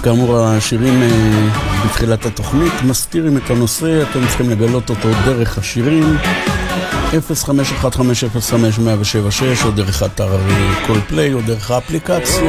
כאמור, השירים בתחילת התוכנית מסתירים את הנושא, אתם צריכים לגלות אותו דרך השירים 051-505-176 או דרך אתר קולפליי או דרך האפליקציה.